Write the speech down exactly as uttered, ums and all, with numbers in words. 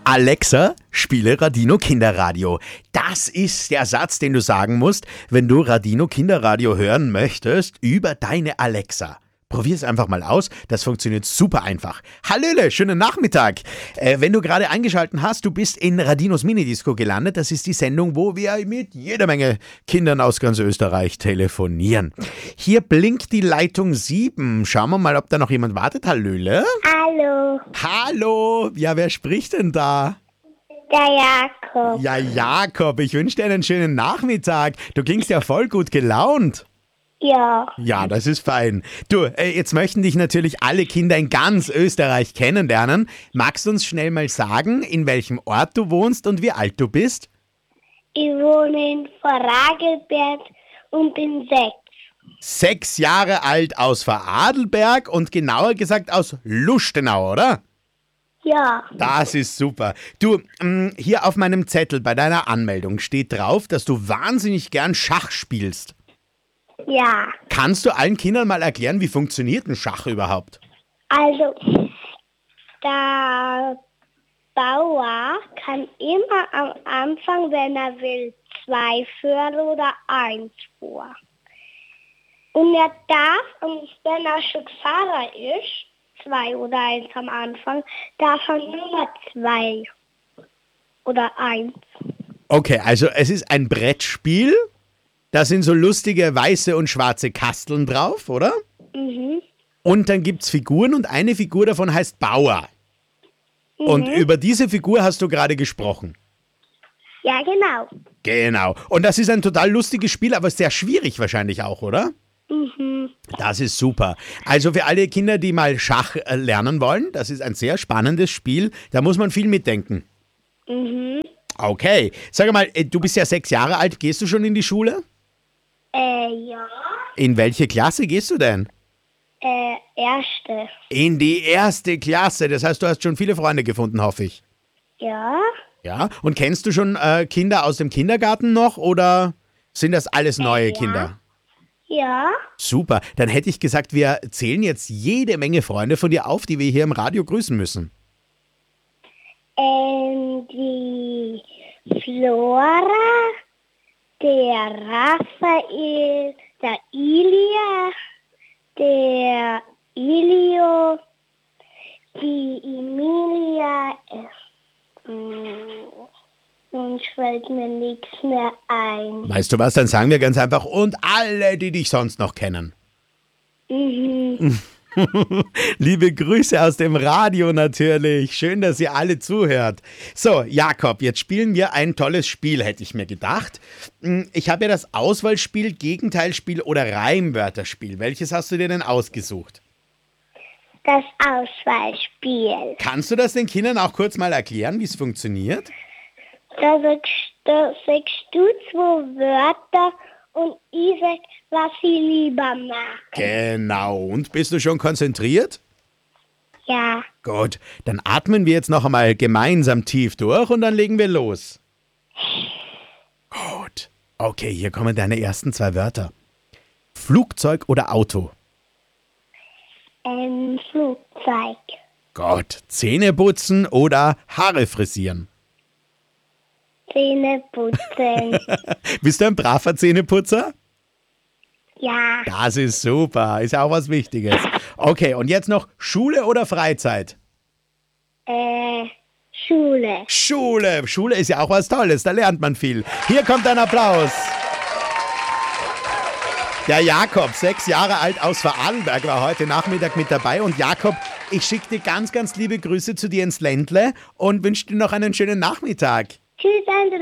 Alexa, spiele Radino Kinderradio. Das ist der Satz, den du sagen musst, wenn du Radino Kinderradio hören möchtest über deine Alexa. Probier es einfach mal aus, das funktioniert super einfach. Hallöle, schönen Nachmittag. Äh, wenn du gerade eingeschaltet hast, du bist in Radinos Minidisco gelandet. Das ist die Sendung, wo wir mit jeder Menge Kindern aus ganz Österreich telefonieren. Hier blinkt die Leitung sieben. Schauen wir mal, ob da noch jemand wartet. Hallöle. Hallo, Hallo. Ja, wer spricht denn da? der Jakob. Ja, Jakob, ich wünsche dir einen schönen Nachmittag. Du klingst ja voll gut gelaunt. Ja, Ja, das ist fein. Du, äh, jetzt möchten dich natürlich alle Kinder in ganz Österreich kennenlernen. Magst du uns schnell mal sagen, in welchem Ort du wohnst und wie alt du bist? ich wohne in Vorarlberg und bin sechs. Sechs Jahre alt aus Vorarlberg und genauer gesagt aus Lustenau, oder? Ja, Das ist super. Du, mh, hier auf meinem Zettel bei deiner Anmeldung steht drauf, dass du wahnsinnig gern Schach spielst. ja. Kannst du allen Kindern mal erklären, wie funktioniert ein Schach überhaupt? Also, der Bauer kann immer am Anfang, wenn er will, zwei führen oder eins vor. Und er darf, und wenn er schon Fahrer ist, zwei oder eins am Anfang, darf er nur zwei oder eins. Okay, also es ist ein Brettspiel. Da sind so lustige weiße und schwarze Kasteln drauf, oder? Mhm. Und dann gibt's Figuren und eine Figur davon heißt Bauer. Und über diese Figur hast du gerade gesprochen. Ja, genau. Genau. Und das ist ein total lustiges Spiel, aber sehr schwierig wahrscheinlich auch, oder? Mhm. Das ist super. Also für alle Kinder, die mal Schach äh, lernen wollen, das ist ein sehr spannendes Spiel. Da muss man viel mitdenken. Mhm. Okay. Sag mal, äh, du bist ja sechs Jahre alt. Gehst du schon in die Schule? Äh, ja. In welche Klasse gehst du denn? Äh, erste. In die erste Klasse. Das heißt, du hast schon viele Freunde gefunden, hoffe ich. Ja. Ja. Und kennst du schon äh, Kinder aus dem Kindergarten noch oder sind das alles neue ja. Kinder? Ja. Super. Dann hätte ich gesagt, wir zählen jetzt jede Menge Freunde von dir auf, die wir hier im Radio grüßen müssen. Ähm, die Flora, der Raphael, der Ilia, der Ilio, die Emilia, äh, sonst fällt mir nichts mehr ein. Weißt du was, dann sagen wir ganz einfach, und alle, die dich sonst noch kennen. Mhm. Liebe Grüße aus dem Radio natürlich. Schön, dass ihr alle zuhört. So, Jakob, jetzt spielen wir ein tolles Spiel, hätte ich mir gedacht. Ich habe ja das Auswahlspiel, Gegenteilspiel oder Reimwörterspiel. Welches hast du dir denn ausgesucht? Das Auswahlspiel. Kannst du das den Kindern auch kurz mal erklären, wie es funktioniert? Da sagst, da sagst du zwei Wörter und ich sag, was ich lieber mag. Genau. Und bist du schon konzentriert? Ja. Gut, dann atmen wir jetzt noch einmal gemeinsam tief durch und dann legen wir los. Gut. Okay, hier kommen deine ersten zwei Wörter. Flugzeug oder Auto? Ein Flugzeug. Gut. Zähne putzen oder Haare frisieren? Zähne putzen. Bist du ein braver Zähneputzer? Ja. Das ist super, ist auch was Wichtiges. Okay, und jetzt noch Schule oder Freizeit? Äh, Schule. Schule. Schule ist ja auch was Tolles, da lernt man viel. Hier kommt ein Applaus. Der Jakob, sechs Jahre alt aus Vorarlberg, war heute Nachmittag mit dabei. Und Jakob, ich schicke dir ganz, ganz liebe Grüße zu dir ins Ländle und wünsche dir noch einen schönen Nachmittag. Tschüss, Andrea.